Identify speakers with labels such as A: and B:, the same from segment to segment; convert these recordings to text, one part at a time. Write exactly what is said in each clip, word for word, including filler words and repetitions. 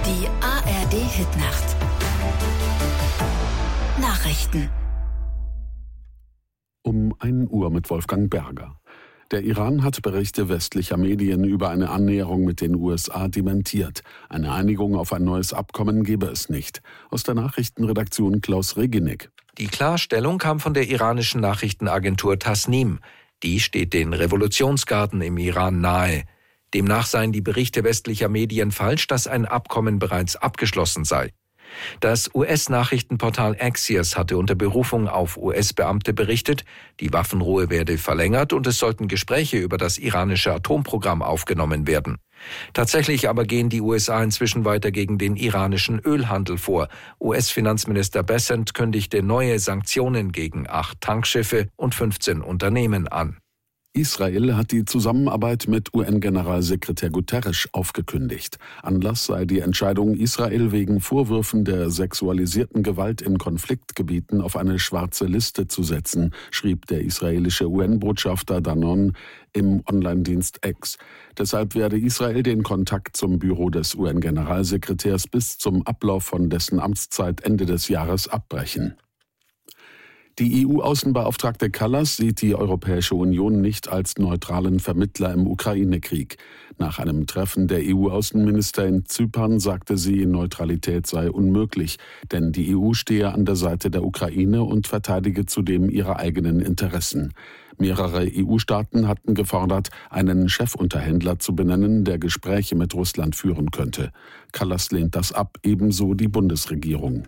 A: Die A R D-Hitnacht. Nachrichten.
B: Um ein Uhr mit Wolfgang Berger. Der Iran hat Berichte westlicher Medien über eine Annäherung mit den U S A dementiert. Eine Einigung auf ein neues Abkommen gebe es nicht. Aus der Nachrichtenredaktion Klaus Regenig.
C: Die Klarstellung kam von der iranischen Nachrichtenagentur Tasnim. Die steht den Revolutionsgarden im Iran nahe. Demnach seien die Berichte westlicher Medien falsch, dass ein Abkommen bereits abgeschlossen sei. Das U S-Nachrichtenportal Axios hatte unter Berufung auf U S-Beamte berichtet, die Waffenruhe werde verlängert und es sollten Gespräche über das iranische Atomprogramm aufgenommen werden. Tatsächlich aber gehen die U S A inzwischen weiter gegen den iranischen Ölhandel vor. U S-Finanzminister Bessent kündigte neue Sanktionen gegen acht Tankschiffe und fünfzehn Unternehmen an.
B: Israel hat die Zusammenarbeit mit U N-Generalsekretär Guterres aufgekündigt. Anlass sei die Entscheidung, Israel wegen Vorwürfen der sexualisierten Gewalt in Konfliktgebieten auf eine schwarze Liste zu setzen, schrieb der israelische U N-Botschafter Danon im Online-Dienst X. Deshalb werde Israel den Kontakt zum Büro des U N-Generalsekretärs bis zum Ablauf von dessen Amtszeit Ende des Jahres abbrechen. Die E U-Außenbeauftragte Kallas sieht die Europäische Union nicht als neutralen Vermittler im Ukraine-Krieg. Nach einem Treffen der E U-Außenminister in Zypern sagte sie, Neutralität sei unmöglich, denn die E U stehe an der Seite der Ukraine und verteidige zudem ihre eigenen Interessen. Mehrere E U-Staaten hatten gefordert, einen Chefunterhändler zu benennen, der Gespräche mit Russland führen könnte. Kallas lehnt das ab, ebenso die Bundesregierung.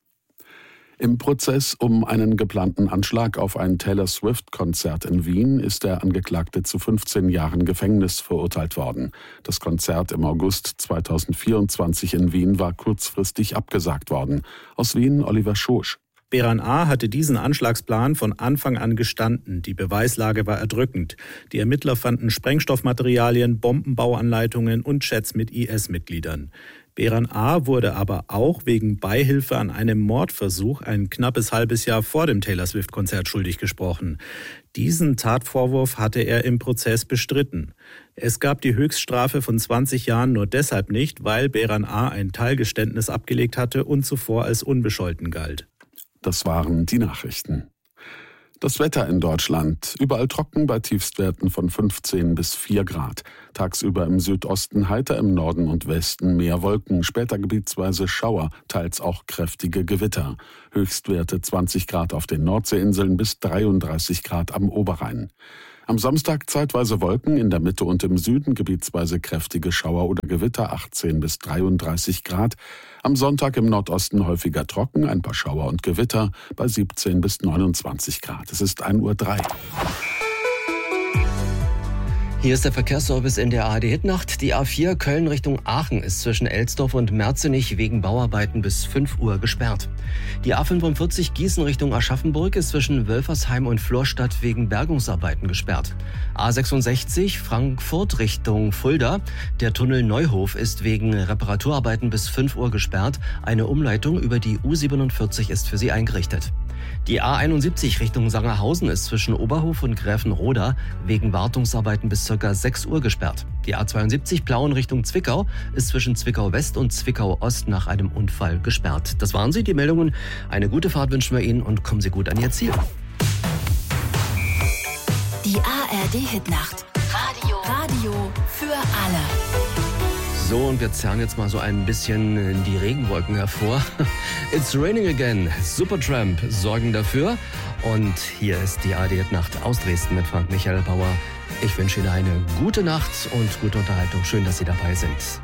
B: Im Prozess um einen geplanten Anschlag auf ein Taylor-Swift-Konzert in Wien ist der Angeklagte zu fünfzehn Jahren Gefängnis verurteilt worden. Das Konzert im August zweitausendvierundzwanzig in Wien war kurzfristig abgesagt worden. Aus Wien Oliver Schosch.
D: Beran A. hatte diesen Anschlagsplan von Anfang an gestanden. Die Beweislage war erdrückend. Die Ermittler fanden Sprengstoffmaterialien, Bombenbauanleitungen und Chats mit I S-Mitgliedern. Beran A. wurde aber auch wegen Beihilfe an einem Mordversuch ein knappes halbes Jahr vor dem Taylor-Swift-Konzert schuldig gesprochen. Diesen Tatvorwurf hatte er im Prozess bestritten. Es gab die Höchststrafe von zwanzig Jahren nur deshalb nicht, weil Beran A. ein Teilgeständnis abgelegt hatte und zuvor als unbescholten galt.
B: Das waren die Nachrichten. Das Wetter in Deutschland. Überall trocken bei Tiefstwerten von fünfzehn bis vier Grad. Tagsüber im Südosten heiter, im Norden und Westen mehr Wolken, später gebietsweise Schauer, teils auch kräftige Gewitter. Höchstwerte zwanzig Grad auf den Nordseeinseln bis dreiunddreißig Grad am Oberrhein. Am Samstag zeitweise Wolken, in der Mitte und im Süden gebietsweise kräftige Schauer oder Gewitter, achtzehn bis dreiunddreißig Grad. Am Sonntag im Nordosten häufiger trocken, ein paar Schauer und Gewitter bei siebzehn bis neunundzwanzig Grad. Es ist ein Uhr drei.
E: Hier ist der Verkehrsservice in der A R D-Hitnacht. Die A vier Köln Richtung Aachen ist zwischen Elsdorf und Merzenich wegen Bauarbeiten bis fünf Uhr gesperrt. Die A fünfundvierzig Gießen Richtung Aschaffenburg ist zwischen Wölfersheim und Florstadt wegen Bergungsarbeiten gesperrt. A sechsundsechzig Frankfurt Richtung Fulda. Der Tunnel Neuhof ist wegen Reparaturarbeiten bis fünf Uhr gesperrt. Eine Umleitung über die U siebenundvierzig ist für sie eingerichtet. Die A einundsiebzig Richtung Sangerhausen ist zwischen Oberhof und Gräfenroda wegen Wartungsarbeiten bis ca. sechs Uhr gesperrt. Die A zweiundsiebzig Plauen Richtung Zwickau ist zwischen Zwickau West und Zwickau Ost nach einem Unfall gesperrt. Das waren sie, die Meldungen. Eine gute Fahrt wünschen wir Ihnen und kommen Sie gut an Ihr Ziel.
A: Die A R D-Hitnacht. Radio. Radio für alle.
E: So, und wir zerren jetzt mal so ein bisschen die Regenwolken hervor. It's raining again. Supertramp sorgen dafür. Und hier ist die A R D-Nacht aus Dresden mit Frank Michael Bauer. Ich wünsche Ihnen eine gute Nacht und gute Unterhaltung. Schön, dass Sie dabei sind.